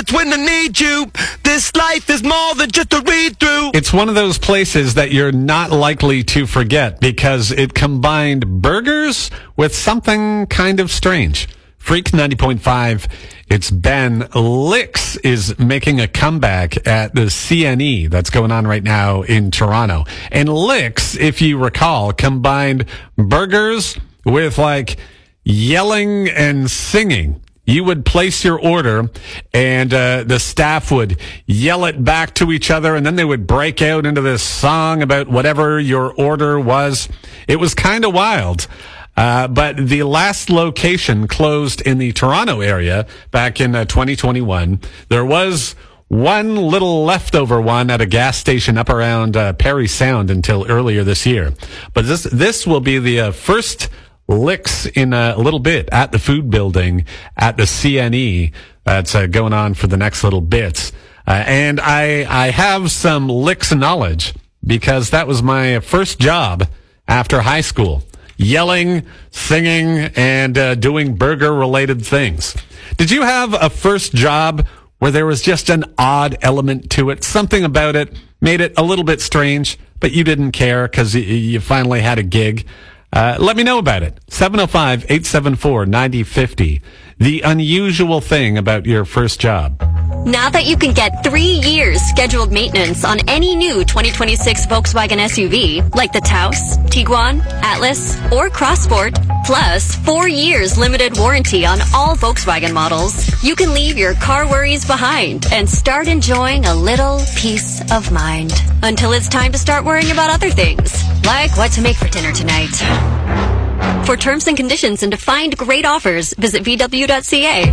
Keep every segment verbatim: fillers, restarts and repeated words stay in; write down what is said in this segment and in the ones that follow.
it's when I need you. This life is more than just a read-through. It's one of those places that you're not likely to forget because it combined burgers with something kind of strange. Freak ninety point five, it's Ben. Licks is making a comeback at the C N E that's going on right now in Toronto. And Licks, if you recall, combined burgers with like yelling and singing. You would place your order and uh, the staff would yell it back to each other, and then they would break out into this song about whatever your order was. It was kind of wild. Uh, but the last location closed in the Toronto area back in uh, twenty twenty-one. There was one little leftover one at a gas station up around uh, Parry Sound until earlier this year. But this this will be the uh, first Licks in a little bit at the food building at the C N E that's uh, going on for the next little bit. Uh, and I I have some Licks knowledge because that was my first job after high school. Yelling, singing, and uh, doing burger-related things. Did you have a first job where there was just an odd element to it? Something about it made it a little bit strange, but you didn't care because you, you finally had a gig. Uh, let me know about it. seven oh five, eight seven four, nine oh five oh. The unusual thing about your first job. Now that you can get three years scheduled maintenance on any new twenty twenty-six Volkswagen S U V, like the Taos, Tiguan, Atlas, or Crossport, plus four years limited warranty on all Volkswagen models, you can leave your car worries behind and start enjoying a little peace of mind. Until it's time to start worrying about other things, like what to make for dinner tonight. For terms and conditions and to find great offers, visit V W dot C A.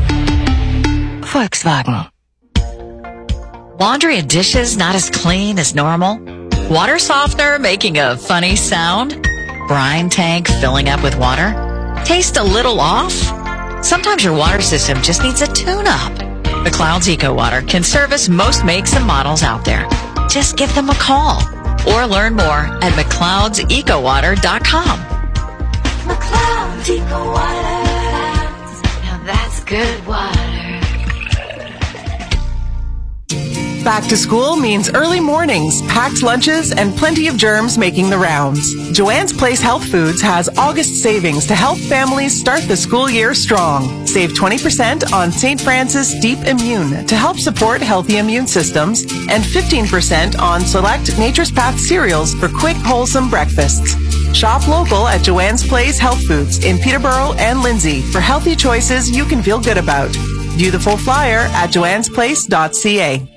Volkswagen. Laundry and dishes not as clean as normal? Water softener making a funny sound? Brine tank filling up with water? Taste a little off? Sometimes your water system just needs a tune-up. McLeod's Eco Water can service most makes and models out there. Just give them a call or learn more at McLeods Eco Water dot com. McLeod's Eco Water. Now that's good water. Back to school means early mornings, packed lunches, and plenty of germs making the rounds. Joanne's Place Health Foods has August savings to help families start the school year strong. Save twenty percent on Saint Francis Deep Immune to help support healthy immune systems, and fifteen percent on select Nature's Path cereals for quick, wholesome breakfasts. Shop local at Joanne's Place Health Foods in Peterborough and Lindsay for healthy choices you can feel good about. View the full flyer at joannes place dot c a.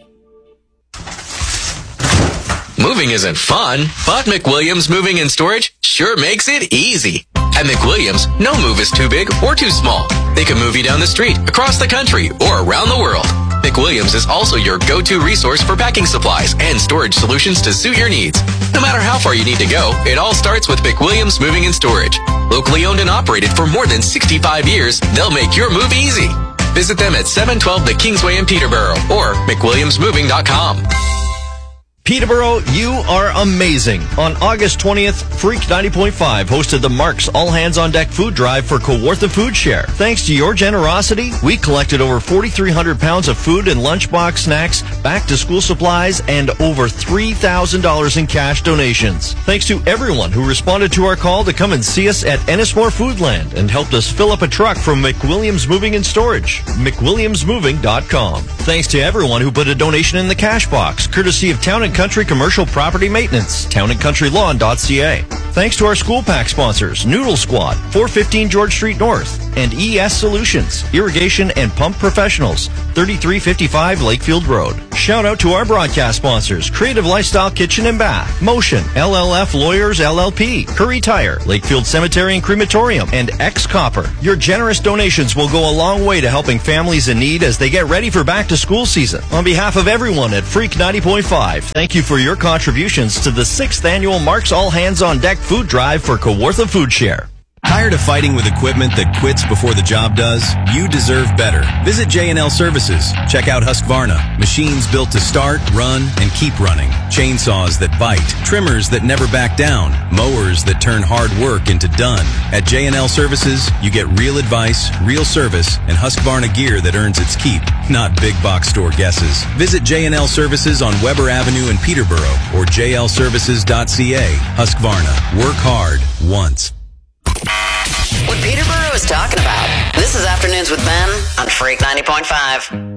Moving isn't fun, but McWilliams Moving and Storage sure makes it easy. At McWilliams, no move is too big or too small. They can move you down the street, across the country, or around the world. McWilliams is also your go-to resource for packing supplies and storage solutions to suit your needs. No matter how far you need to go, it all starts with McWilliams Moving and Storage. Locally owned and operated for more than sixty-five years, they'll make your move easy. Visit them at seven twelve The Kingsway in Peterborough or mc williams moving dot com. Peterborough, you are amazing. On August twentieth, Freak ninety point five hosted the Mark's All Hands on Deck food drive for Kawartha Food Share. Thanks to your generosity, we collected over forty-three hundred pounds of food and lunchbox snacks, back-to-school supplies, and over three thousand dollars in cash donations. Thanks to everyone who responded to our call to come and see us at Ennismore Foodland and helped us fill up a truck from McWilliams Moving and Storage. mc williams moving dot com. Thanks to everyone who put a donation in the cash box, courtesy of Town and Country Commercial Property Maintenance, town and country lawn dot c a. Thanks to our school pack sponsors, Noodle Squad, four fifteen George Street North, and E S Solutions, Irrigation and Pump Professionals, thirty-three fifty-five Lakefield Road. Shout out to our broadcast sponsors, Creative Lifestyle Kitchen and Bath, Motion, L L F Lawyers L L P, Curry Tire, Lakefield Cemetery and Crematorium, and X Copper. Your generous donations will go a long way to helping families in need as they get ready for back to school season. On behalf of everyone at Freak ninety point five, thank you for your contributions to the sixth annual Mark's All Hands on Deck food drive for Kawartha Food Share. Tired of fighting with equipment that quits before the job does? You deserve better. Visit J and L Services. Check out Husqvarna. Machines built to start, run, and keep running. Chainsaws that bite. Trimmers that never back down. Mowers that turn hard work into done. At J and L Services, you get real advice, real service, and Husqvarna gear that earns its keep, not big box store guesses. Visit J and L Services on Weber Avenue in Peterborough or j l services dot c a. Husqvarna. Work hard once. What Peterborough is talking about. This is Afternoons with Ben on Freak ninety point five.